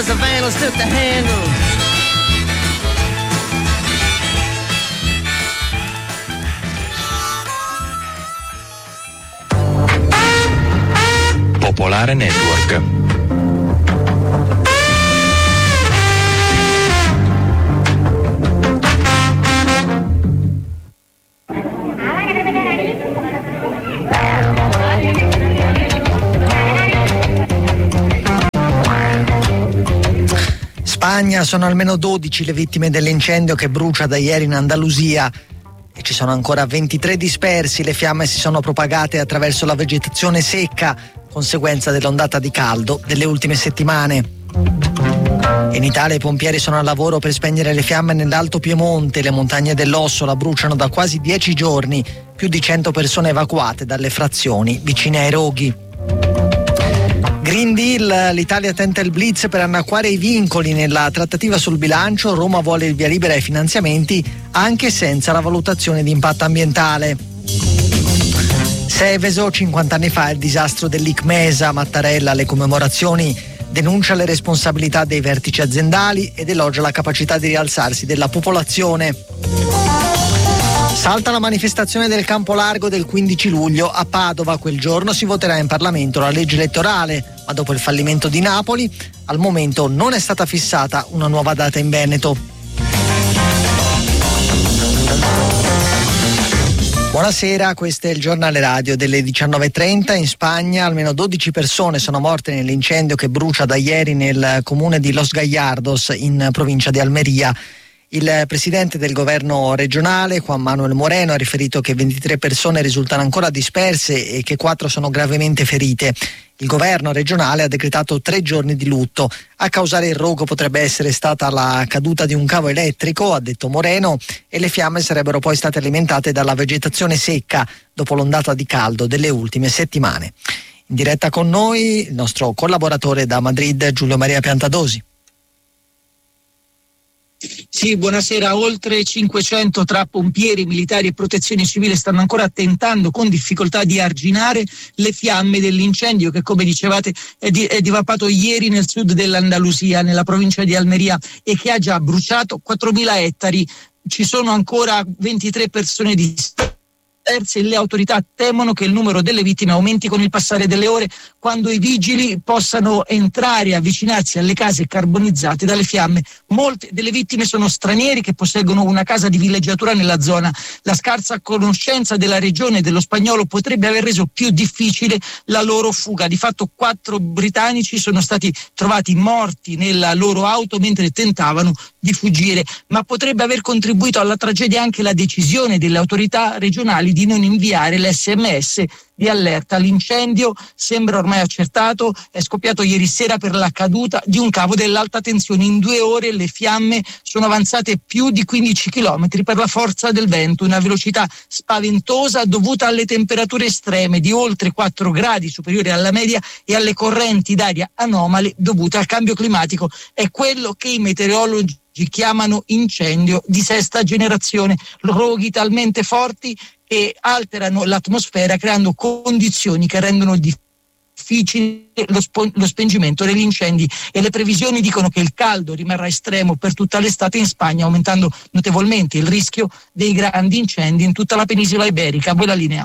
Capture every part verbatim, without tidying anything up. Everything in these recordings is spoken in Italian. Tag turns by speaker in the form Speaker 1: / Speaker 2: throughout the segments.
Speaker 1: Popolare Network.
Speaker 2: Spagna, sono almeno dodici le vittime dell'incendio che brucia da ieri in Andalusia e ci sono ancora ventitré dispersi. Le fiamme si sono propagate attraverso la vegetazione secca, conseguenza dell'ondata di caldo delle ultime settimane. In Italia i pompieri sono al lavoro per spegnere le fiamme nell'Alto Piemonte. Le montagne dell'Ossola bruciano da quasi dieci giorni, più di cento persone evacuate dalle frazioni vicine ai roghi. Green Deal, l'Italia tenta il blitz per annacquare i vincoli nella trattativa sul bilancio. Roma vuole il via libera ai finanziamenti anche senza la valutazione di impatto ambientale. Seveso, cinquanta anni fa il disastro dell'Icmesa. Mattarella alle commemorazioni denuncia le responsabilità dei vertici aziendali ed elogia la capacità di rialzarsi della popolazione. Salta la manifestazione del Campo Largo del quindici luglio a Padova. Quel giorno si voterà in Parlamento la legge elettorale, ma dopo il fallimento di Napoli, al momento non è stata fissata una nuova data in Veneto. Buonasera, questo è il giornale radio delle diciannove e trenta. In Spagna almeno dodici persone sono morte nell'incendio che brucia da ieri nel comune di Los Gallardos in provincia di Almeria. Il presidente del governo regionale, Juan Manuel Moreno, ha riferito che ventitré persone risultano ancora disperse e che quattro sono gravemente ferite. Il governo regionale ha decretato tre giorni di lutto. A causare il rogo potrebbe essere stata la caduta di un cavo elettrico, ha detto Moreno, e le fiamme sarebbero poi state alimentate dalla vegetazione secca dopo l'ondata di caldo delle ultime settimane. In diretta con noi il nostro collaboratore da Madrid, Giulio Maria Piantadosi.
Speaker 3: Sì, buonasera. Oltre cinquecento tra pompieri, militari e protezione civile stanno ancora tentando con difficoltà di arginare le fiamme dell'incendio che, come dicevate, è, di, è divampato ieri nel sud dell'Andalusia, nella provincia di Almeria, e che ha già bruciato quattromila ettari. Ci sono ancora ventitré persone disperse e le autorità temono che il numero delle vittime aumenti con il passare delle ore, quando i vigili possano entrare e avvicinarsi alle case carbonizzate dalle fiamme. Molte delle vittime sono stranieri che posseggono una casa di villeggiatura nella zona. La scarsa conoscenza della regione e dello spagnolo potrebbe aver reso più difficile la loro fuga. Di fatto quattro britannici sono stati trovati morti nella loro auto mentre tentavano di fuggire, ma potrebbe aver contribuito alla tragedia anche la decisione delle autorità regionali di non inviare l'esse emme esse di allerta. L'incendio sembra ormai accertato, è scoppiato ieri sera per la caduta di un cavo dell'alta tensione. In due ore le fiamme sono avanzate più di quindici chilometri per la forza del vento, una velocità spaventosa dovuta alle temperature estreme di oltre quattro gradi superiori alla media e alle correnti d'aria anomale dovute al cambio climatico. È quello che i meteorologi chiamano incendio di sesta generazione, roghi talmente forti che alterano l'atmosfera creando condizioni che rendono difficile lo, spo- lo spengimento degli incendi, e le previsioni dicono che il caldo rimarrà estremo per tutta l'estate in Spagna, aumentando notevolmente il rischio dei grandi incendi in tutta la penisola iberica. A voi la linea.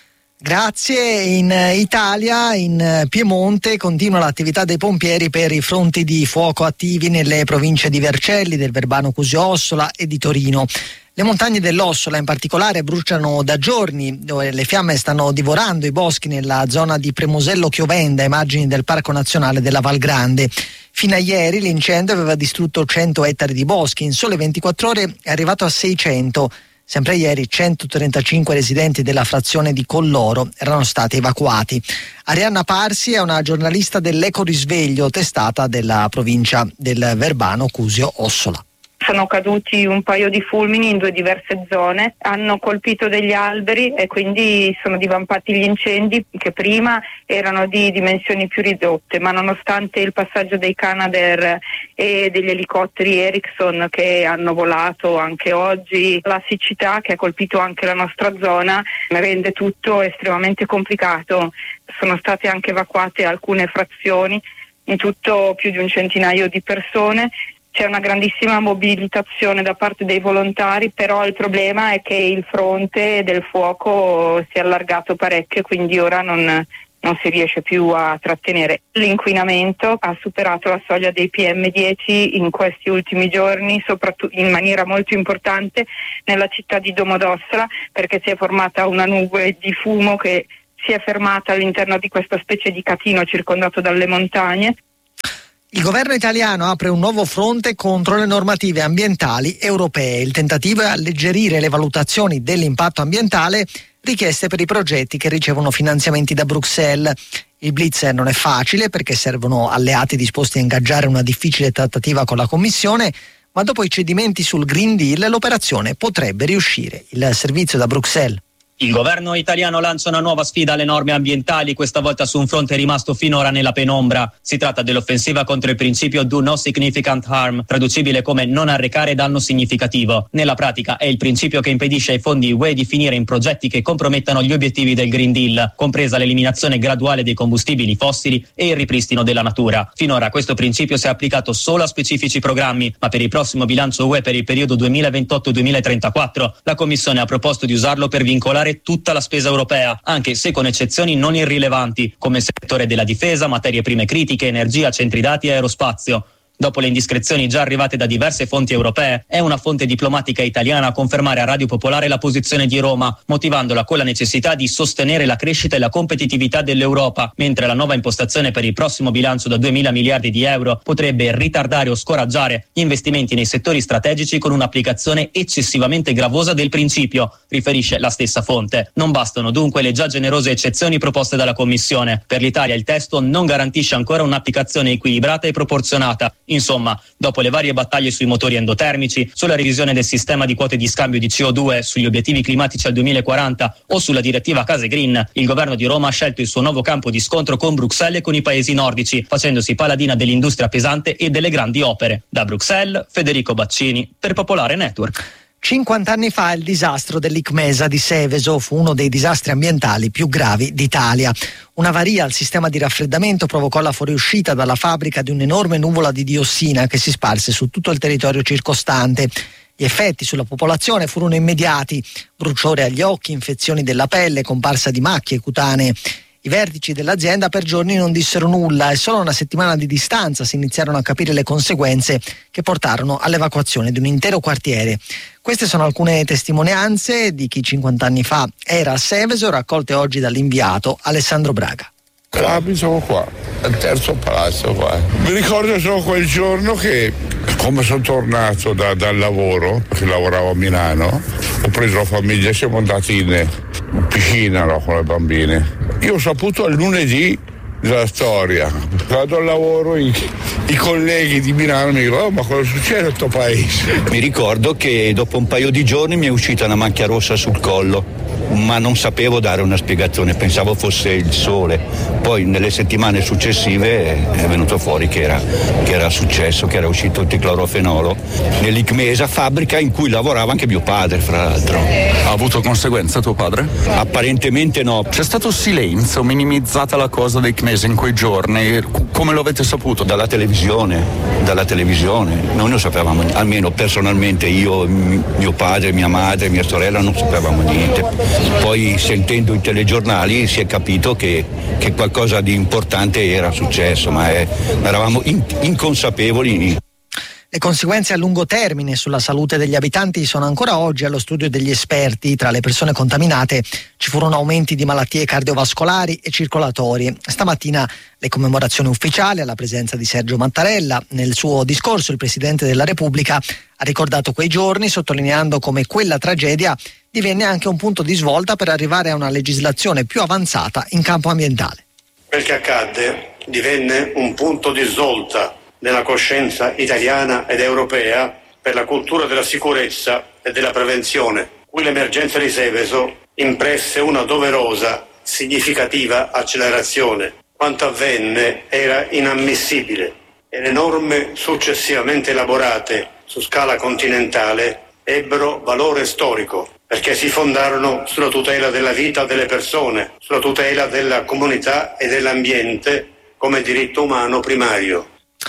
Speaker 2: Grazie. In Italia, in Piemonte, continua l'attività dei pompieri per i fronti di fuoco attivi nelle province di Vercelli, del Verbano Cusio Ossola e di Torino. Le montagne dell'Ossola in particolare bruciano da giorni, dove le fiamme stanno divorando i boschi nella zona di Premosello Chiovenda, ai margini del Parco Nazionale della Val Grande. Fino a ieri l'incendio aveva distrutto cento ettari di boschi, in sole ventiquattro ore è arrivato a seicento. Sempre ieri centotrentacinque residenti della frazione di Colloro erano stati evacuati. Arianna Parsi è una giornalista dell'Ecorisveglio, testata della provincia del Verbano Cusio Ossola.
Speaker 4: Sono caduti un paio di fulmini in due diverse zone, hanno colpito degli alberi e quindi sono divampati gli incendi che prima erano di dimensioni più ridotte, ma nonostante il passaggio dei Canadair e degli elicotteri Ericsson che hanno volato anche oggi, la siccità che ha colpito anche la nostra zona rende tutto estremamente complicato. Sono state anche evacuate alcune frazioni in tutto più di un centinaio di persone. C'è una grandissima mobilitazione da parte dei volontari, però il problema è che il fronte del fuoco si è allargato parecchio, quindi ora non, non si riesce più a trattenere. L'inquinamento ha superato la soglia dei P M dieci in questi ultimi giorni, soprattutto in maniera molto importante nella città di Domodossola, perché si è formata una nube di fumo che si è fermata all'interno di questa specie di catino circondato dalle montagne.
Speaker 2: Il governo italiano apre un nuovo fronte contro le normative ambientali europee. Il tentativo è alleggerire le valutazioni dell'impatto ambientale richieste per i progetti che ricevono finanziamenti da Bruxelles. Il blitz non è facile perché servono alleati disposti a ingaggiare una difficile trattativa con la Commissione, ma dopo i cedimenti sul Green Deal l'operazione potrebbe riuscire. Il servizio da Bruxelles.
Speaker 5: Il governo italiano lancia una nuova sfida alle norme ambientali, questa volta su un fronte rimasto finora nella penombra. Si tratta dell'offensiva contro il principio Do No Significant Harm, traducibile come non arrecare danno significativo. Nella pratica è il principio che impedisce ai fondi U E di finire in progetti che compromettano gli obiettivi del Green Deal, compresa l'eliminazione graduale dei combustibili fossili e il ripristino della natura. Finora questo principio si è applicato solo a specifici programmi, ma per il prossimo bilancio U E per il periodo duemilaventotto duemilatrentaquattro la Commissione ha proposto di usarlo per vincolare tutta la spesa europea, anche se con eccezioni non irrilevanti, come il settore della difesa, materie prime critiche, energia, centri dati e aerospazio. Dopo le indiscrezioni già arrivate da diverse fonti europee, è una fonte diplomatica italiana a confermare a Radio Popolare la posizione di Roma, motivandola con la necessità di sostenere la crescita e la competitività dell'Europa, mentre la nuova impostazione per il prossimo bilancio da duemila miliardi di euro potrebbe ritardare o scoraggiare gli investimenti nei settori strategici con un'applicazione eccessivamente gravosa del principio, riferisce la stessa fonte. Non bastano dunque le già generose eccezioni proposte dalla Commissione. Per l'Italia il testo non garantisce ancora un'applicazione equilibrata e proporzionata. Insomma, dopo le varie battaglie sui motori endotermici, sulla revisione del sistema di quote di scambio di C O due, sugli obiettivi climatici al duemilaquaranta o sulla direttiva Case Green, il governo di Roma ha scelto il suo nuovo campo di scontro con Bruxelles e con i paesi nordici, facendosi paladina dell'industria pesante e delle grandi opere. Da Bruxelles, Federico Baccini, per Popolare Network.
Speaker 2: cinquanta anni fa il disastro dell'Icmesa di Seveso fu uno dei disastri ambientali più gravi d'Italia. Un'avaria al sistema di raffreddamento provocò la fuoriuscita dalla fabbrica di un'enorme nuvola di diossina che si sparse su tutto il territorio circostante. Gli effetti sulla popolazione furono immediati: bruciore agli occhi, infezioni della pelle, comparsa di macchie cutanee. I vertici dell'azienda per giorni non dissero nulla e solo a una settimana di distanza si iniziarono a capire le conseguenze che portarono all'evacuazione di un intero quartiere. Queste sono alcune testimonianze di chi cinquanta anni fa era a Seveso, raccolte oggi dall'inviato Alessandro Braga.
Speaker 6: Abito qua, al terzo palazzo qua. Mi ricordo solo quel giorno che, come sono tornato da, dal lavoro, che lavoravo a Milano, ho preso la famiglia e siamo andati in piscina, no, con le bambine. Io ho saputo il lunedì della storia. Vado al lavoro, i, i colleghi di Milano mi dicono: oh, ma cosa succede nel tuo paese?
Speaker 7: Mi ricordo che dopo un paio di giorni mi è uscita una macchia rossa sul collo, ma non sapevo dare una spiegazione, pensavo fosse il sole. Poi nelle settimane successive è venuto fuori che era, che era successo, che era uscito il triclorofenolo nell'Icmesa, fabbrica in cui lavorava anche mio padre, fra l'altro.
Speaker 8: Ha avuto conseguenza tuo padre?
Speaker 7: Apparentemente no.
Speaker 8: C'è stato silenzio, minimizzata la cosa dei Icmesa in quei giorni. Come lo avete saputo?
Speaker 7: Dalla televisione, dalla televisione. Noi non sapevamo, almeno personalmente io, mio padre, mia madre, mia sorella non sapevamo niente. Poi sentendo i telegiornali si è capito che, che qualcosa di importante era successo, ma è, eravamo in, inconsapevoli.
Speaker 2: Le conseguenze a lungo termine sulla salute degli abitanti sono ancora oggi allo studio degli esperti. Tra le persone contaminate ci furono aumenti di malattie cardiovascolari e circolatorie. Stamattina le commemorazioni ufficiali alla presenza di Sergio Mattarella. Nel suo discorso il Presidente della Repubblica ha ricordato quei giorni, sottolineando come quella tragedia divenne anche un punto di svolta per arrivare a una legislazione più avanzata in campo ambientale.
Speaker 9: Quel che accadde divenne un punto di svolta nella coscienza italiana ed europea per la cultura della sicurezza e della prevenzione, cui l'emergenza di Seveso impresse una doverosa, significativa accelerazione. Quanto avvenne era inammissibile e le norme successivamente elaborate su scala continentale ebbero valore storico, perché si fondarono sulla tutela della vita delle persone, sulla tutela della comunità e dell'ambiente, come diritto umano primario.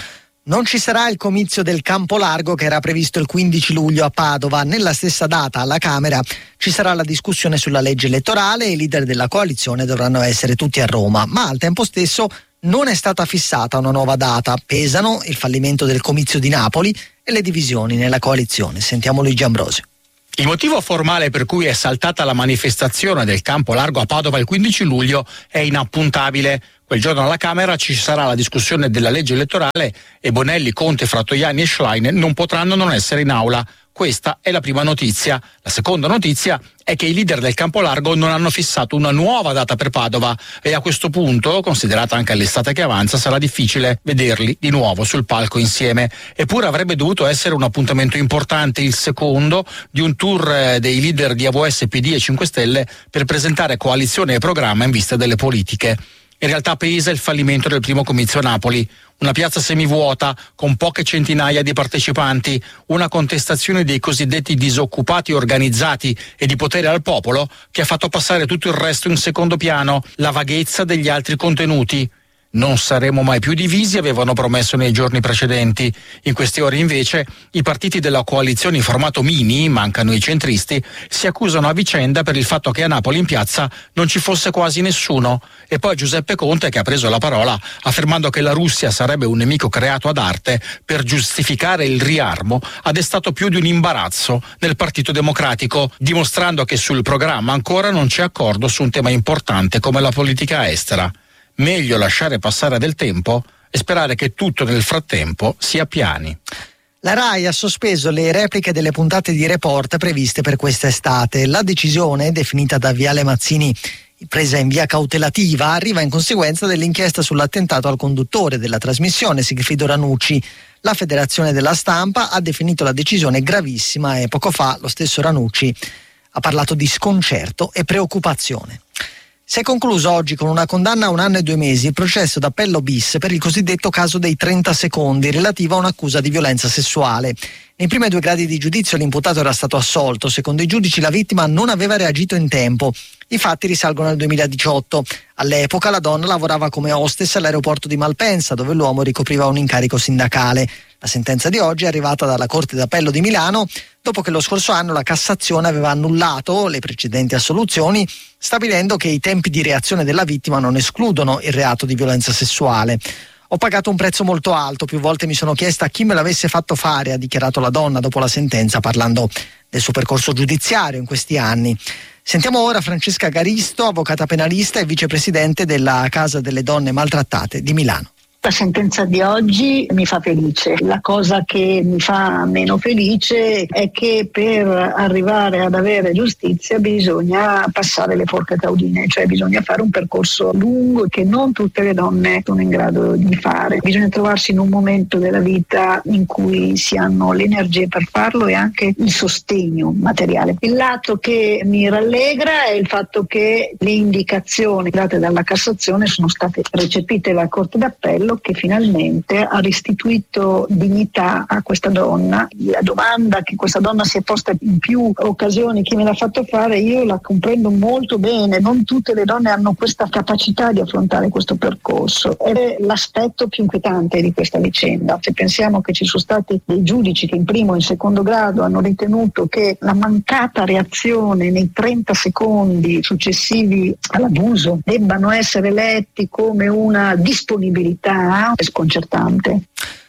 Speaker 2: Non ci sarà il comizio del Campo Largo che era previsto il quindici luglio a Padova. Nella stessa data alla Camera ci sarà la discussione sulla legge elettorale e i leader della coalizione dovranno essere tutti a Roma, ma al tempo stesso non è stata fissata una nuova data. Pesano il fallimento del comizio di Napoli e le divisioni nella coalizione. Sentiamo Luigi Ambrosio.
Speaker 10: Il motivo formale per cui è saltata la manifestazione del Campo Largo a Padova il quindici luglio è inappuntabile. Quel giorno alla Camera ci sarà la discussione della legge elettorale e Bonelli, Conte, Frattoiani e Schlein non potranno non essere in aula. Questa è la prima notizia. La seconda notizia è che i leader del Campo Largo non hanno fissato una nuova data per Padova e a questo punto, considerata anche l'estate che avanza, sarà difficile vederli di nuovo sul palco insieme. Eppure avrebbe dovuto essere un appuntamento importante, il secondo di un tour dei leader di A V S, P D e cinque Stelle per presentare coalizione e programma in vista delle politiche. In realtà pesa il fallimento del primo comizio a Napoli, una piazza semivuota con poche centinaia di partecipanti, una contestazione dei cosiddetti disoccupati organizzati e di potere al popolo che ha fatto passare tutto il resto in secondo piano, la vaghezza degli altri contenuti. Non saremo mai più divisi, avevano promesso nei giorni precedenti. In queste ore invece i partiti della coalizione in formato mini, mancano i centristi, si accusano a vicenda per il fatto che a Napoli in piazza non ci fosse quasi nessuno. E poi Giuseppe Conte, che ha preso la parola affermando che la Russia sarebbe un nemico creato ad arte per giustificare il riarmo, ha destato più di un imbarazzo nel Partito Democratico, dimostrando che sul programma ancora non c'è accordo su un tema importante come la politica estera. Meglio lasciare passare del tempo e sperare che tutto nel frattempo si appiani.
Speaker 2: La RAI ha sospeso le repliche delle puntate di Report previste per quest'estate. La decisione, definita da Viale Mazzini presa in via cautelativa, arriva in conseguenza dell'inchiesta sull'attentato al conduttore della trasmissione, Sigfrido Ranucci. La Federazione della Stampa ha definito la decisione gravissima e poco fa lo stesso Ranucci ha parlato di sconcerto e preoccupazione. Si è concluso oggi con una condanna a un anno e due mesi il processo d'appello bis per il cosiddetto caso dei trenta secondi relativo a un'accusa di violenza sessuale. Nei primi due gradi di giudizio l'imputato era stato assolto. Secondo i giudici la vittima non aveva reagito in tempo. I fatti risalgono al duemiladiciotto. All'epoca la donna lavorava come hostess all'aeroporto di Malpensa, dove l'uomo ricopriva un incarico sindacale. La sentenza di oggi è arrivata dalla Corte d'Appello di Milano dopo che lo scorso anno la Cassazione aveva annullato le precedenti assoluzioni, stabilendo che i tempi di reazione della vittima non escludono il reato di violenza sessuale. Ho pagato un prezzo molto alto, più volte mi sono chiesta chi me l'avesse fatto fare, ha dichiarato la donna dopo la sentenza, parlando del suo percorso giudiziario in questi anni. Sentiamo ora Francesca Garisto, avvocata penalista e vicepresidente della Casa delle Donne Maltrattate di Milano.
Speaker 11: La sentenza di oggi mi fa felice. La cosa che mi fa meno felice è che per arrivare ad avere giustizia bisogna passare le forche caudine, cioè bisogna fare un percorso lungo che non tutte le donne sono in grado di fare. Bisogna trovarsi in un momento della vita in cui si hanno le energie per farlo e anche il sostegno materiale. Il lato che mi rallegra è il fatto che le indicazioni date dalla Cassazione sono state recepite dalla Corte d'Appello, che finalmente ha restituito dignità a questa donna. La domanda che questa donna si è posta in più occasioni, chi me l'ha fatto fare, io la comprendo molto bene. Non tutte le donne hanno questa capacità di affrontare questo percorso ed è l'aspetto più inquietante di questa vicenda. Se pensiamo che ci sono stati dei giudici che in primo e in secondo grado hanno ritenuto che la mancata reazione nei trenta secondi successivi all'abuso debbano essere letti come una disponibilità, è sconcertante.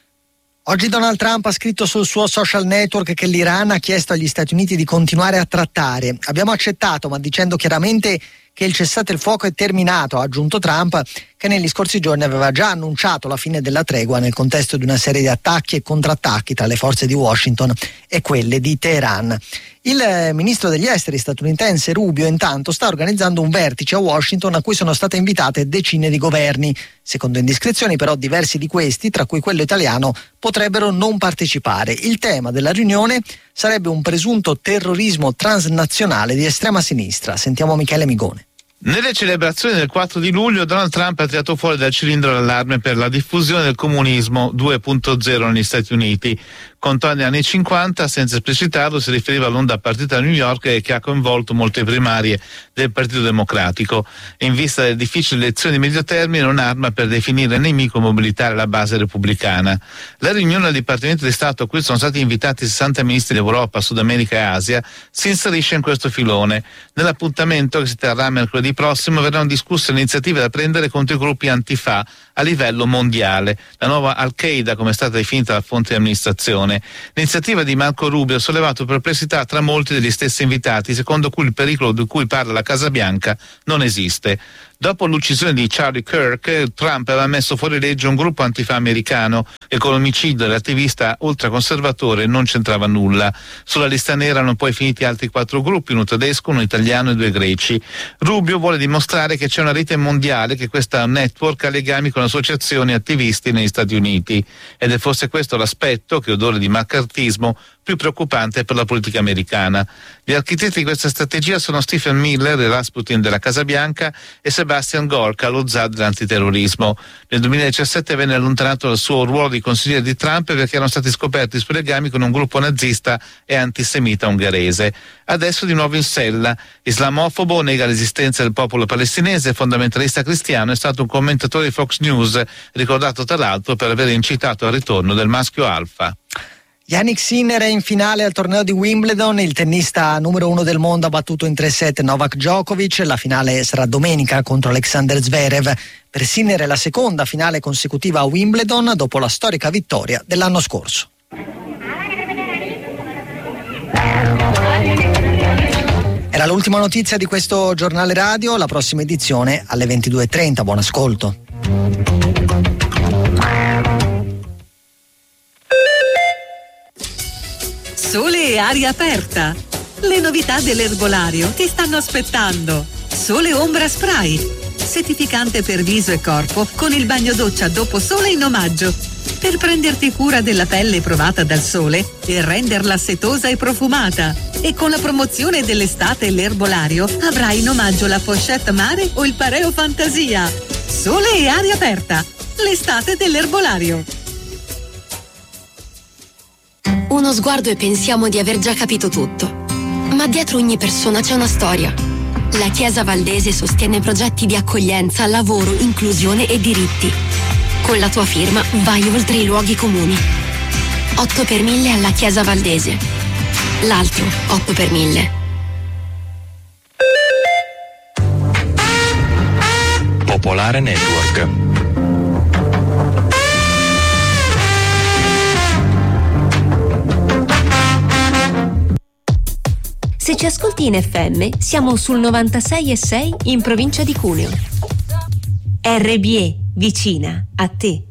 Speaker 2: Oggi Donald Trump ha scritto sul suo social network che l'Iran ha chiesto agli Stati Uniti di continuare a trattare. Abbiamo accettato, ma dicendo chiaramente che il cessate il fuoco è terminato, ha aggiunto Trump, che negli scorsi giorni aveva già annunciato la fine della tregua nel contesto di una serie di attacchi e contrattacchi tra le forze di Washington e quelle di Teheran. Il ministro degli esteri statunitense Rubio intanto sta organizzando un vertice a Washington a cui sono state invitate decine di governi. Secondo indiscrezioni però diversi di questi, tra cui quello italiano, potrebbero non partecipare. Il tema della riunione sarebbe un presunto terrorismo transnazionale di estrema sinistra. Sentiamo Michele Migone.
Speaker 12: Nelle celebrazioni del quattro di luglio Donald Trump ha tirato fuori dal cilindro l'allarme per la diffusione del comunismo due punto zero negli Stati Uniti. contò negli anni cinquanta, senza esplicitarlo si riferiva all'onda partita a New York e che ha coinvolto molte primarie del Partito Democratico. E in vista delle difficili elezioni di medio termine, un'arma per definire nemico e mobilitare la base repubblicana. La riunione del Dipartimento di Stato a cui sono stati invitati sessanta ministri d'Europa, Sud America e Asia si inserisce in questo filone. Nell'appuntamento che si terrà mercoledì prossimo verranno discusse le iniziative da prendere contro i gruppi antifa a livello mondiale, la nuova Al-Qaeda come è stata definita la fonte di amministrazione. L'iniziativa di Marco Rubio ha sollevato perplessità tra molti degli stessi invitati, secondo cui il pericolo di cui parla la Casa Bianca non esiste. Dopo l'uccisione di Charlie Kirk, Trump aveva messo fuori legge un gruppo antifa americano e con l'omicidio dell'attivista ultraconservatore non c'entrava nulla. Sulla lista nera erano poi finiti altri quattro gruppi, uno tedesco, uno italiano e due greci. Rubio vuole dimostrare che c'è una rete mondiale, che questa network ha legami con associazioni e attivisti negli Stati Uniti. Ed è forse questo l'aspetto, che odore di maccartismo, più preoccupante per la politica americana. Gli architetti di questa strategia sono Stephen Miller, il Rasputin della Casa Bianca, e Sebastian Gorka, lo zar dell'antiterrorismo. Nel duemiladiciassette venne allontanato dal suo ruolo di consigliere di Trump perché erano stati scoperti i suoi legami con un gruppo nazista e antisemita ungherese. Adesso di nuovo in sella. Islamofobo, nega l'esistenza del popolo palestinese, fondamentalista cristiano, è stato un commentatore di Fox News, ricordato tra l'altro per aver incitato al ritorno del maschio alfa.
Speaker 2: Yannick Sinner è in finale al torneo di Wimbledon, il tennista numero uno del mondo ha battuto in tre set Novak Djokovic, la finale sarà domenica contro Alexander Zverev. Per Sinner è la seconda finale consecutiva a Wimbledon dopo la storica vittoria dell'anno scorso. Era l'ultima notizia di questo giornale radio, la prossima edizione alle ventidue e trenta, buon ascolto.
Speaker 13: Sole e aria aperta. Le novità dell'erbolario ti stanno aspettando. Sole Ombra Spray. Settificante per viso e corpo con il bagno doccia dopo sole in omaggio. Per prenderti cura della pelle provata dal sole e renderla setosa e profumata. E con la promozione dell'estate l'erbolario avrai in omaggio la pochette mare o il pareo fantasia. Sole e aria aperta. L'estate dell'erbolario.
Speaker 14: Uno sguardo e pensiamo di aver già capito tutto. Ma dietro ogni persona c'è una storia. La Chiesa Valdese sostiene progetti di accoglienza, lavoro, inclusione e diritti. Con la tua firma vai oltre i luoghi comuni. otto per mille alla Chiesa Valdese. L'altro otto per mille.
Speaker 1: Popolare Network.
Speaker 15: Se ci ascolti in F M, siamo sul novantasei e sei in provincia di Cuneo. R B E, vicina a te.